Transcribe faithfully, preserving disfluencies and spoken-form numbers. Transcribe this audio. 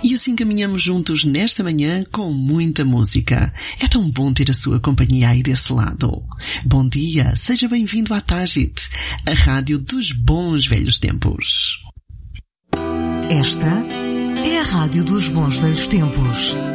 E assim caminhamos juntos nesta manhã com muita música. É tão bom ter a sua companhia aí desse lado. Bom dia, seja bem-vindo à Tágit, a rádio dos bons velhos tempos. Esta é a rádio dos bons velhos tempos.